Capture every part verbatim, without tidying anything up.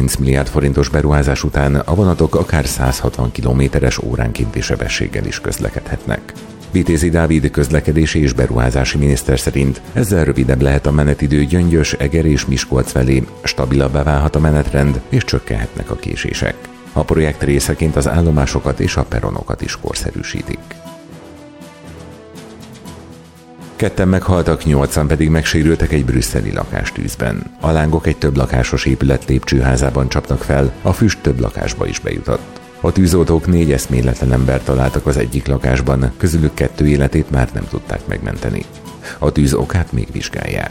harminc milliárd forintos beruházás után a vonatok akár száz hatvan kilométeres óránkénti sebességgel is közlekedhetnek. Vitézi Dávid közlekedési és beruházási miniszter szerint ezzel rövidebb lehet a menetidő Gyöngyös, Eger és Miskolc felé, stabilabbá válhat a menetrend és csökkenhetnek a késések. A projekt részeként az állomásokat és a peronokat is korszerűsítik. Ketten meghaltak, nyolcan pedig megsérültek egy brüsszeli lakástűzben. A lángok egy több lakásos épület lépcsőházában csaptak fel, a füst több lakásba is bejutott. A tűzoltók négy eszméletlen embert találtak az egyik lakásban, közülük kettő életét már nem tudták megmenteni. A tűz okát még vizsgálják.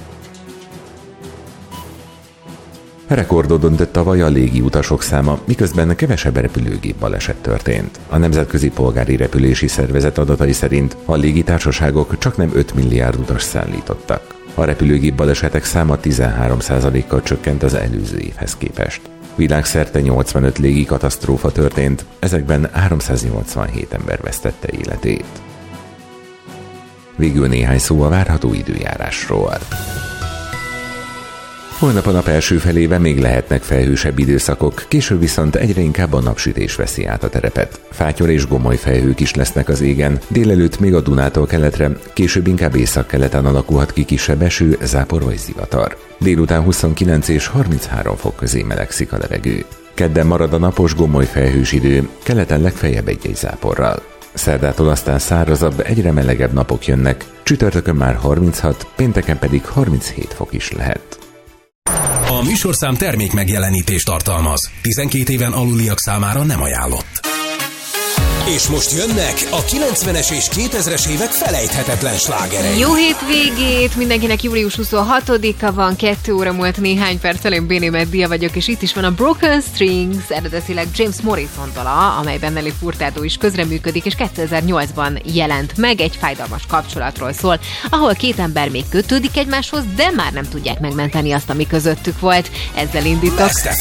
Rekordot döntött tavaly a légi utasok száma, miközben kevesebb repülőgép baleset történt. A Nemzetközi Polgári Repülési Szervezet adatai szerint a légitársaságok csaknem öt milliárd utas szállítottak. A repülőgép balesetek száma tizenhárom százalékkal csökkent az előző évhez képest. Világszerte nyolcvanöt légi katasztrófa történt, ezekben háromszáznyolcvanhét ember vesztette életét. Végül néhány szó a várható időjárásról. Holnap a nap első felében még lehetnek felhősebb időszakok, később viszont egyre inkább a napsütés veszi át a terepet. Fáttyol és gomoly felhők is lesznek az égen, délelőtt még a Dunától keletre, később inkább északkeleten alakulhat ki kisebb eső, zápor vagy zivatar. Délután huszonkilenc és harminchárom fok közé melegszik a levegő. Kedden marad a napos gomoly felhős idő, keleten legfeljebb egy-egy záporral. Szerdától aztán szárazabb, egyre melegebb napok jönnek, csütörtökön már harminchat, pénteken pedig harminchét fok is lehet. A műsorszám termék megjelenítést tartalmaz. tizenkét éven aluliak számára nem ajánlott. És most jönnek a kilencvenes és kétezres évek felejthetetlen slágerei. Jó hétvégét! Mindenkinek július huszonhatodika van, kettő óra múlt néhány perccel, én Béné Meddia vagyok, és itt is van a Broken Strings, eredetileg James Morrison dala, amelyben Nelly Furtado is közreműködik, és kétezer-nyolcban jelent meg, egy fájdalmas kapcsolatról szól, ahol két ember még kötődik egymáshoz, de már nem tudják megmenteni azt, ami közöttük volt. Ezzel indítok.